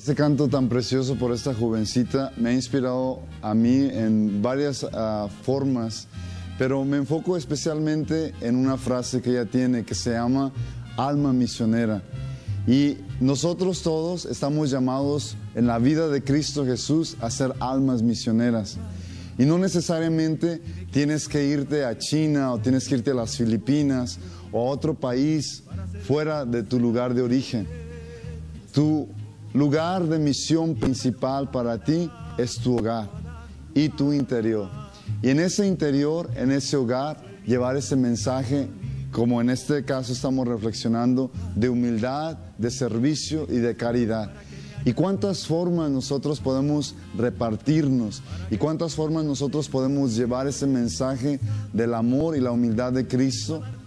Este canto tan precioso por esta jovencita me ha inspirado a mí en varias formas, pero me enfoco especialmente en una frase que ella tiene que se llama alma misionera. Y nosotros todos estamos llamados en la vida de Cristo Jesús a ser almas misioneras. Y no necesariamente tienes que irte a China o tienes que irte a las Filipinas o a otro país fuera de tu lugar de origen. Tu lugar de misión principal para ti es tu hogar y tu interior. Y en ese interior, en ese hogar, llevar ese mensaje, como en este caso estamos reflexionando, de humildad, de servicio y de caridad. ¿Y cuántas formas nosotros podemos repartirnos? ¿Y cuántas formas nosotros podemos llevar ese mensaje del amor y la humildad de Cristo